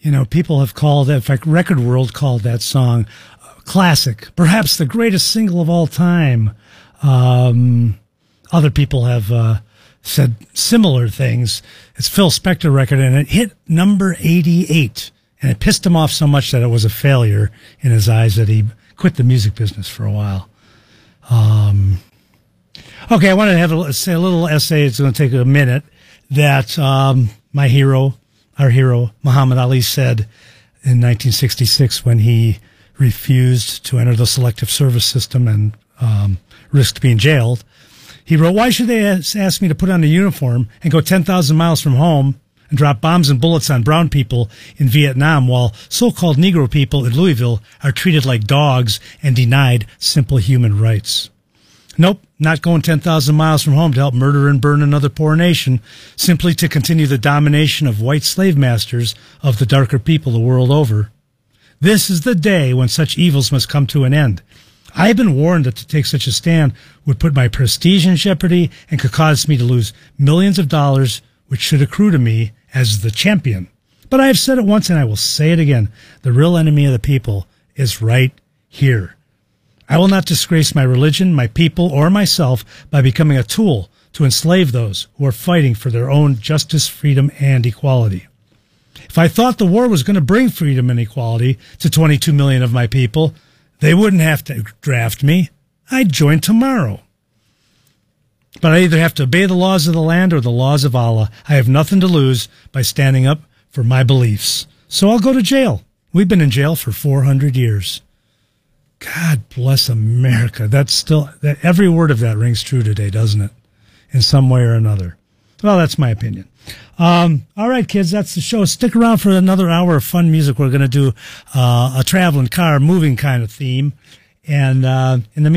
people have called, in fact, Record World called that song classic, perhaps the greatest single of all time. Other people have said similar things. It's Phil Spector record, and it hit number 88, and it pissed him off so much that it was a failure in his eyes that he quit the music business for a while. Okay, I want to say a little essay. It's going to take a minute. That my hero, our hero, Muhammad Ali, said in 1966 when he refused to enter the selective service system and risked being jailed. He wrote, "Why should they ask me to put on a uniform and go 10,000 miles from home and drop bombs and bullets on brown people in Vietnam while so-called Negro people in Louisville are treated like dogs and denied simple human rights? Nope, not going 10,000 miles from home to help murder and burn another poor nation, simply to continue the domination of white slave masters of the darker people the world over. This is the day when such evils must come to an end. I have been warned that to take such a stand would put my prestige in jeopardy and could cause me to lose millions of dollars, which should accrue to me as the champion. But I have said it once and I will say it again. The real enemy of the people is right here. I will not disgrace my religion, my people, or myself by becoming a tool to enslave those who are fighting for their own justice, freedom, and equality. If I thought the war was going to bring freedom and equality to 22 million of my people, they wouldn't have to draft me. I'd join tomorrow. But I either have to obey the laws of the land or the laws of Allah. I have nothing to lose by standing up for my beliefs. So I'll go to jail. We've been in jail for 400 years. God bless America. That every word of that rings true today, doesn't it? In some way or another. Well, that's my opinion. All right, kids, that's the show. Stick around for another hour of fun music. We're going to do a traveling car, moving kind of theme. And in the meantime,